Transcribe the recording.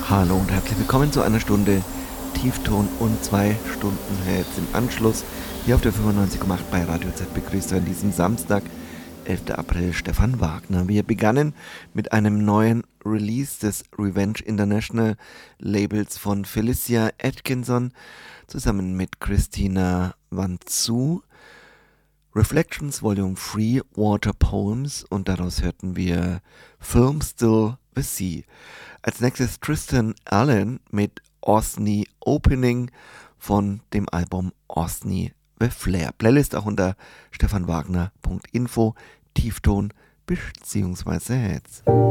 Hallo und herzlich willkommen zu einer Stunde Tiefton und 2 Stunden Hits im Anschluss. Hier auf der 95,8 bei Radio Z begrüßt an diesem Samstag, 11. April, Stefan Wagner. Wir begannen mit einem neuen Release des Revenge International Labels von Felicia Atkinson zusammen mit Christina Wanzhou. Reflections Volume 3 Water Poems und daraus hörten wir Film Still the Sea. Als nächstes Tristan Allen mit Osney Opening von dem Album Osney the Flair. Playlist auch unter stefanwagner.info, Tiefton bzw. Hits.